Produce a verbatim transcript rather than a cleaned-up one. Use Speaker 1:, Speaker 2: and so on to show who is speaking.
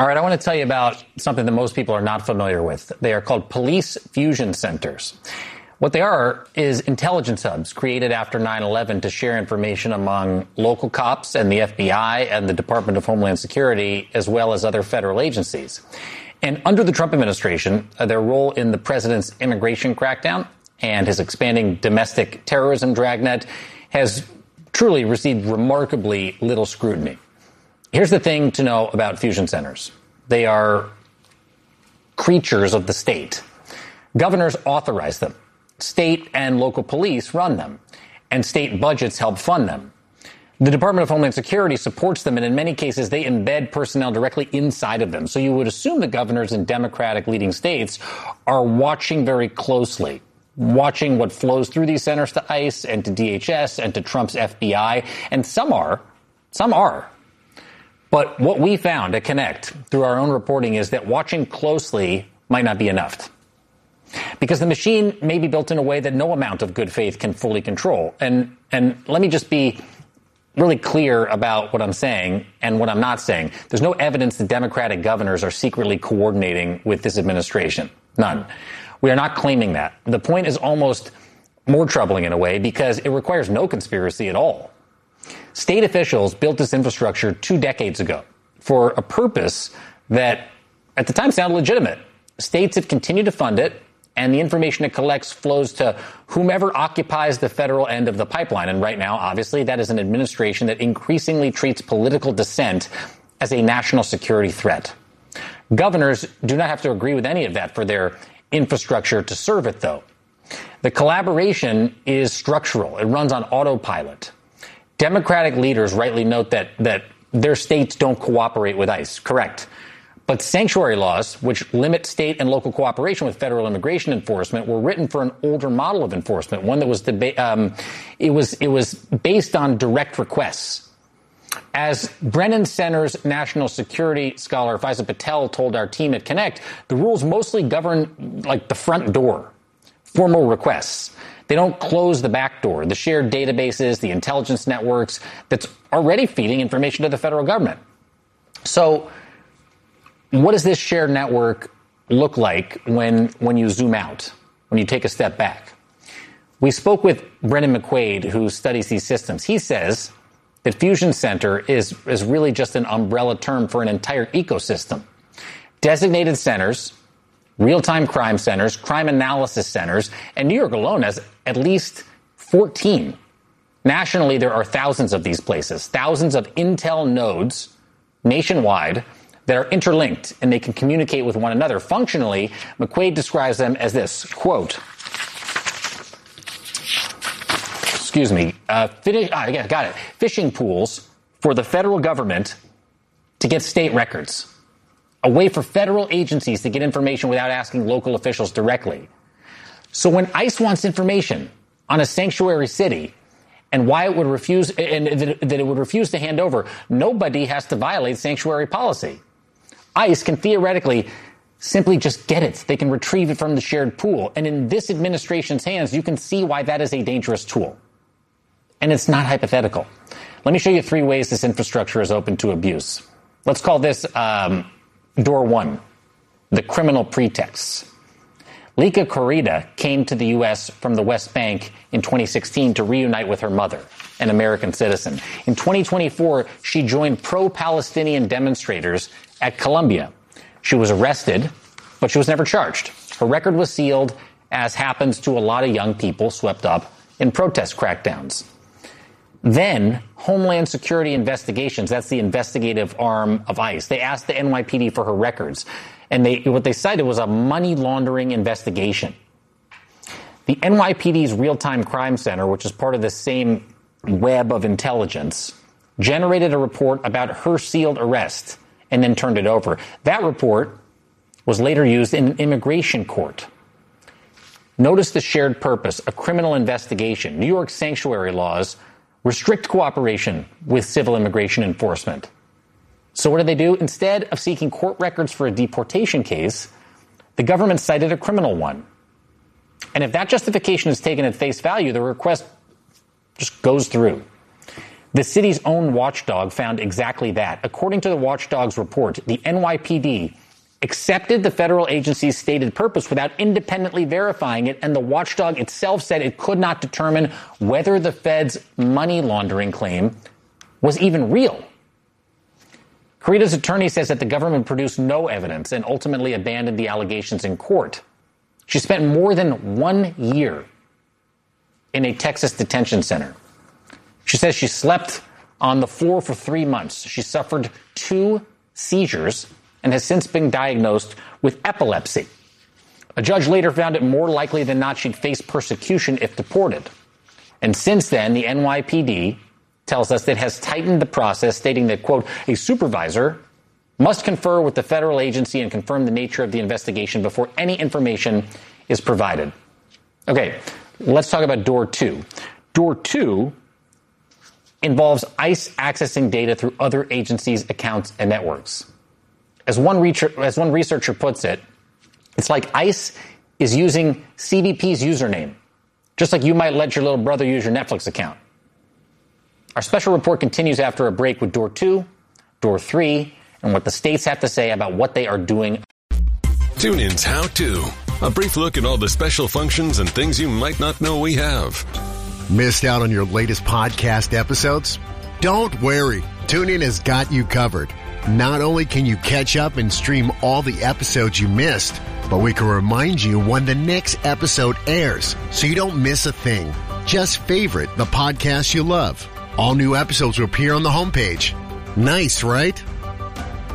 Speaker 1: All right, I want to tell you about something that most people are not familiar with. They are called police fusion centers. What they are is intelligence hubs created after nine eleven to share information among local cops and the F B I and the Department of Homeland Security, as well as other federal agencies. And under the Trump administration, uh, their role in the president's immigration crackdown and his expanding domestic terrorism dragnet has truly received remarkably little scrutiny. Here's the thing to know about fusion centers. They are creatures of the state. Governors authorize them. State and local police run them. And state budgets help fund them. The Department of Homeland Security supports them, and in many cases, they embed personnel directly inside of them. So you would assume the governors in Democratic leading states are watching very closely, watching what flows through these centers to ICE and to D H S and to Trump's F B I. And some are. Some are. But what we found at Connect through our own reporting is that watching closely might not be enough. Because the machine may be built in a way that no amount of good faith can fully control. And and let me just be really clear about what I'm saying and what I'm not saying. There's no evidence that Democratic governors are secretly coordinating with this administration. None. We are not claiming that. The point is almost more troubling in a way because it requires no conspiracy at all. State officials built this infrastructure two decades ago for a purpose that at the time sounded legitimate. States have continued to fund it, and the information it collects flows to whomever occupies the federal end of the pipeline. And right now, obviously, that is an administration that increasingly treats political dissent as a national security threat. Governors do not have to agree with any of that for their infrastructure to serve it, though. The collaboration is structural. It runs on autopilot. Democratic leaders rightly note that, that their states don't cooperate with ICE. Correct. But sanctuary laws, which limit state and local cooperation with federal immigration enforcement, were written for an older model of enforcement, one that was deba- um, it was it was based on direct requests. As Brennan Center's national security scholar Faiza Patel told our team at Connect, the rules mostly govern like the front door, formal requests. They don't close the back door, the shared databases, the intelligence networks that's already feeding information to the federal government. So what does this shared network look like when, when you zoom out, when you take a step back? We spoke with Brendan McQuaid, who studies these systems. He says that Fusion Center is, is really just an umbrella term for an entire ecosystem. Designated centers, real-time crime centers, crime analysis centers, and New York alone has at least fourteen. Nationally, there are thousands of these places, thousands of intel nodes nationwide that are interlinked and they can communicate with one another. Functionally, McQuaid describes them as this, quote, excuse me, uh, finish, ah, yeah, got it, fishing pools for the federal government to get state records. A way for federal agencies to get information without asking local officials directly. So when ICE wants information on a sanctuary city and why it would refuse, and that it would refuse to hand over, nobody has to violate sanctuary policy. ICE can theoretically simply just get it. They can retrieve it from the shared pool. And in this administration's hands, you can see why that is a dangerous tool. And it's not hypothetical. Let me show you three ways this infrastructure is open to abuse. Let's call this um, door one, the criminal pretexts. Lika Korita came to the U S from the West Bank in twenty sixteen to reunite with her mother, an American citizen. In twenty twenty-four, she joined pro-Palestinian demonstrators at Columbia. She was arrested, but she was never charged. Her record was sealed, as happens to a lot of young people swept up in protest crackdowns. Then, Homeland Security Investigations, that's the investigative arm of ICE, they asked the N Y P D for her records. And they, what they cited was a money laundering investigation. The N Y P D's Real-Time Crime Center, which is part of the same web of intelligence, generated a report about her sealed arrest and then turned it over. That report was later used in an immigration court. Notice the shared purpose, a criminal investigation. New York sanctuary laws restrict cooperation with civil immigration enforcement. So what do they do? Instead of seeking court records for a deportation case, the government cited a criminal one. And if that justification is taken at face value, the request just goes through. The city's own watchdog found exactly that. According to the watchdog's report, the N Y P D accepted the federal agency's stated purpose without independently verifying it, and the watchdog itself said it could not determine whether the Fed's money laundering claim was even real. Corrida's attorney says that the government produced no evidence and ultimately abandoned the allegations in court. She spent more than one year in a Texas detention center. She says she slept on the floor for three months. She suffered two seizures and has since been diagnosed with epilepsy. A judge later found it more likely than not she'd face persecution if deported. And since then, the N Y P D tells us that it has tightened the process, stating that, quote, a supervisor must confer with the federal agency and confirm the nature of the investigation before any information is provided. Okay, let's talk about Door two. Door two involves ICE accessing data through other agencies' accounts and networks. As one, researcher, as one researcher puts it, it's like ICE is using C B P's username, just like you might let your little brother use your Netflix account. Our special report continues after a break with Door two, Door three, and what the states have to say about what they are doing.
Speaker 2: TuneIn's How To. A brief look at all the special functions and things you might not know we have.
Speaker 3: Missed out on your latest podcast episodes? Don't worry. TuneIn has got you covered. Not only can you catch up and stream all the episodes you missed, but we can remind you when the next episode airs so you don't miss a thing. Just favorite the podcast you love. All new episodes will appear on the homepage. Nice, right?